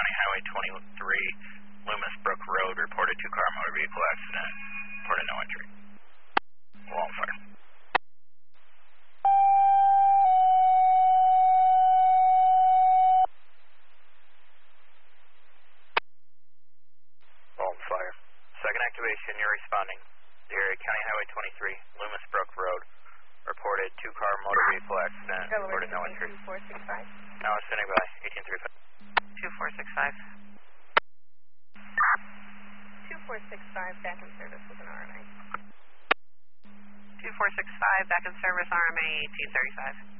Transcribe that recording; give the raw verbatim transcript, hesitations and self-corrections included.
County Highway twenty-three, Loomis Brook Road, reported two-car motor vehicle accident. Reported no injury. Wall fire. Wall fire. Second activation, you're responding. The area County Highway twenty-three, Loomis Brook Road, reported two-car motor vehicle accident. Reported no injury. two four six five. Now standing by, eighteen thirty-five. two four six five. two four six five, back in service with an R M A. two four six five, back in service, R M A eighteen thirty-five.